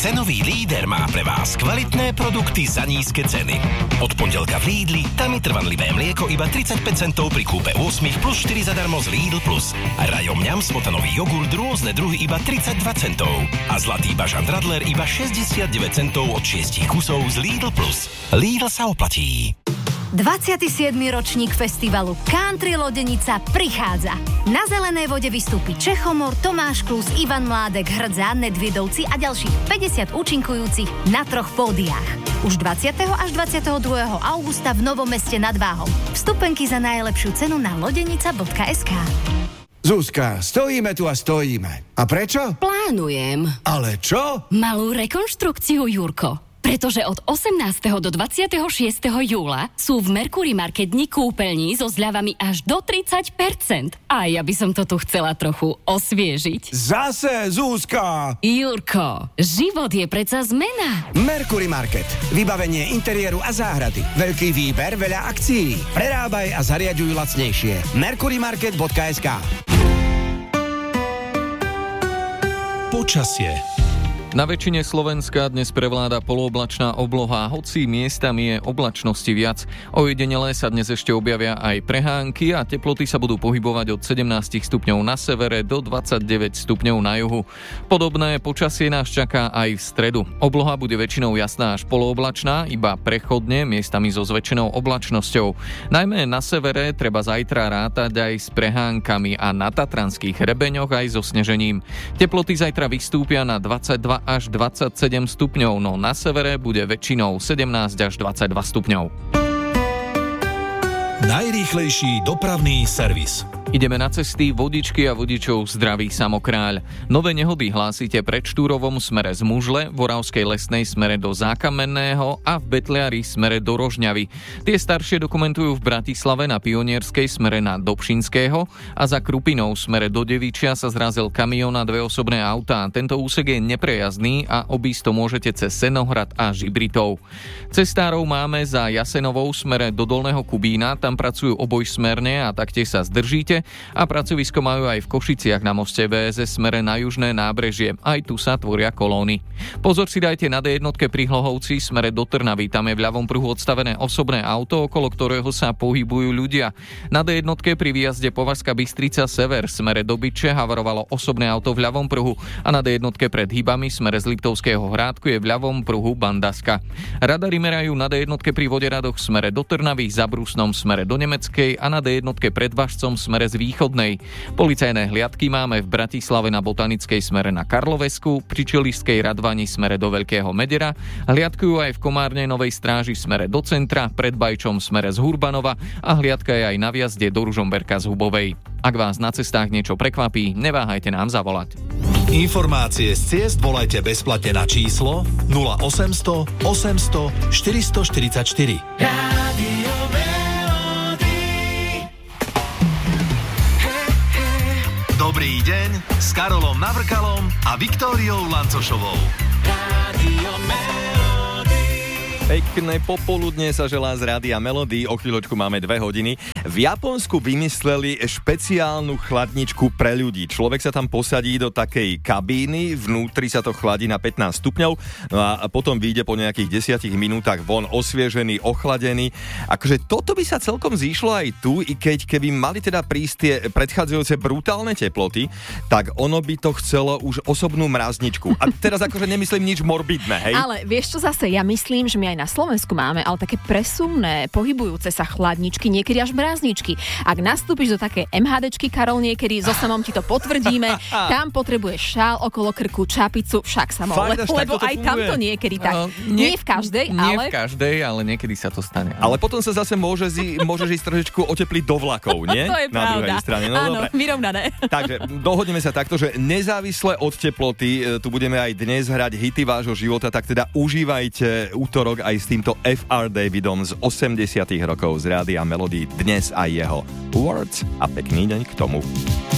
Cenový líder má pre vás kvalitné produkty za nízke ceny. Od pondelka v Lidli tam je trvanlivé mlieko iba 35 centov pri kúpe 8 plus 4 zadarmo z Lidl Plus. Rajo mňam smotanový jogurt rôzne druhy iba 32 centov. A zlatý bažant Radler iba 69 centov od 6 kusov z Lidl Plus. Lidl sa oplatí. 27. ročník festivalu Country Lodenica prichádza. Na zelenej vode vystúpi Čechomor, Tomáš Klus, Ivan Mládek, Hrdza, Nedviedovci a ďalších 50 účinkujúcich na 3 pódiách. Už 20. až 22. augusta v Novom Meste nad Váhom. Vstupenky za najlepšiu cenu na lodenica.sk. Zuzka, stojíme tu a stojíme. A prečo? Plánujem. Ale čo? Malú rekonštrukciu, Jurko. Pretože od 18. do 26. júla sú v Mercury Market dni kúpeľní so zľavami až do 30%. A ja by som to tu chcela trochu osviežiť. Zase, Zuzka! Jurko, život je predsa zmena. Mercury Market. Vybavenie interiéru a záhrady. Veľký výber, veľa akcií. Prerábaj a zariaďuj lacnejšie. mercurymarket.sk. Počasie. Na väčšine Slovenska dnes prevláda polooblačná obloha, hoci miestami je oblačnosti viac. Ojedinele sa dnes ešte objavia aj prehánky a teploty sa budú pohybovať od 17 stupňov na severe do 29 stupňov na juhu. Podobné počasie nás čaká aj v stredu. Obloha bude väčšinou jasná až polooblačná, iba prechodne, miestami so zväčšenou oblačnosťou. Najmä na severe treba zajtra rátať aj s prehánkami a na tatranských hrebeňoch aj so snežením. Teploty zajtra vystúpia na 22 až 27 stupňov, no na severe bude väčšinou 17 až 22 stupňov. Najrýchlejší dopravný servis. Ideme na cesty, vodičky a vodičov zdraví Samokráľ. Nové nehody hlásite pred Štúrovom smere z Mužle, v Oravskej Lesnej smere do Zákamenného a v Betliari smere do Rožňavy. Tie staršie dokumentujú v Bratislave na Pionierskej smere na Dobšinského a za Krupinou smere do Devičia sa zrazil kamión a 2 osobné autá. Tento úsek je neprejazdný a obísť to môžete cez Senohrad a Žibritov. Cestárov máme za Jasenovou smere do Dolného Kubína, tam pracujú obojsmerne a taktiež sa zdržíte. A pracovisko majú aj v Košiciach na moste VSS smere na južné nábrežie. Aj tu sa tvoria kolóny. Pozor si dajte na D1 pri Hlohovci smere do Trnavy. Tam je v ľavom pruhu odstavené osobné auto, okolo ktorého sa pohybujú ľudia. Na D1 pri výjazde Považská Bystrica sever smere do Byče havarovalo osobné auto v ľavom pruhu a na D1 pred Hybami smere z Liptovského Hrádku je v ľavom pruhu Bandaska. Radary merajú na D1 pri Voderadoch smere do Trnavy, za Brusnom smere do Nemeckej a na D1 pred Važcom smere z východnej. Policajné hliadky máme v Bratislave na Botanickej smere na Karlovesku, pri Čelišskej Radvani smere do Veľkého Medera, hliadkujú aj v Komárnej Novej Stráži smere do centra, pred Bajčom smere z Hurbanova a hliadka je aj na vjazde do Ružomberka z Hubovej. Ak vás na cestách niečo prekvapí, neváhajte nám zavolať. Informácie z ciest volajte bezplatne na číslo 0800 800 444. Rádio Dobrý deň s Karolom Navrkalom a Viktóriou Lancošovou. Rádio Pekné popoludne sa želá z Rádia Melody. O chvíľočku máme 2 hodiny. V Japonsku vymysleli špeciálnu chladničku pre ľudí. Človek sa tam posadí do takej kabíny, vnútri sa to chladí na 15 stupňov, no a potom vyjde po nejakých 10 minútach von osviežený, ochladený. Akože toto by sa celkom zišlo aj tu, i keby mali teda prísť tie predchádzajúce brutálne teploty, tak ono by to chcelo už osobnú mrazničku. A teraz akože nemyslím nič morbidné, hej? Ale vieš čo zase, ja myslím, že my aj na Slovensku máme, ale také presumné, pohybujúce sa chladničky, niekedy až mrazničky. Ak nastúpiš do také MHDčky, Karol, niekedy so samom ti to potvrdíme, tam potrebuješ šál okolo krku, čapicu, však samo, lebo aj tamto niekedy tak. No, nie v každej, ale... Nie v každej, ale niekedy sa to stane. Ale potom sa zase môžeš ísť trošičku otepliť do vlakov, nie? To je na pravda. Druhej strane. No, áno, dobre. vyrovnané. Takže dohodneme sa takto, že nezávisle od teploty, tu budeme aj dnes hrať hity vášho života, tak teda užívajte útorok aj s týmto F.R. Davidom z 80 rokov z Rádia Melody, dnes aj jeho Words a pekný deň k tomu.